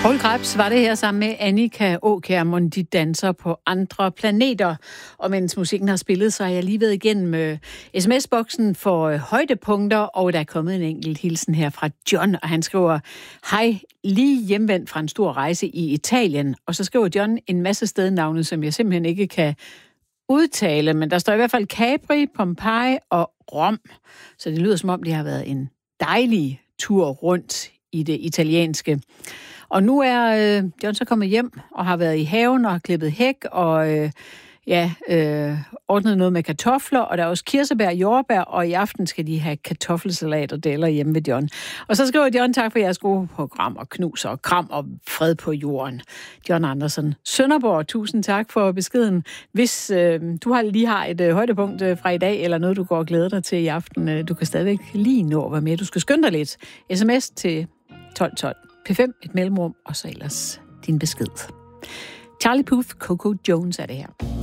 Poul Krebs var det her sammen med Annika Aakjær, de danser på andre planeter. Og mens musikken har spillet, så har jeg lige været igennem sms-boksen for højdepunkter, og der er kommet en enkelt hilsen her fra John, og han skriver: Hej, lige hjemvendt fra en stor rejse i Italien. Og så skriver John en masse stednavne, som jeg simpelthen ikke kan udtale, men der står i hvert fald Capri, Pompeji og Rom. Så det lyder som om, det har været en dejlig tur rundt i det italienske. Og nu er John så kommet hjem og har været i haven og har klippet hæk og ordnet noget med kartofler, og der er også kirsebær og jordbær, og i aften skal de have kartoffelsalat og deler hjemme ved John. Og så skriver John: tak for jeres gode program, og knus og kram og fred på jorden. John Andersen, Sønderborg, tusind tak for beskeden. Hvis du lige har et højdepunkt fra i dag, eller noget, du går og glæder dig til i aften, du kan stadigvæk lige nå at være med. Du skal skynde dig lidt. SMS til 1212. P5, et mellemrum, og så ellers din besked. Charlie Puth, Coco Jones er det her.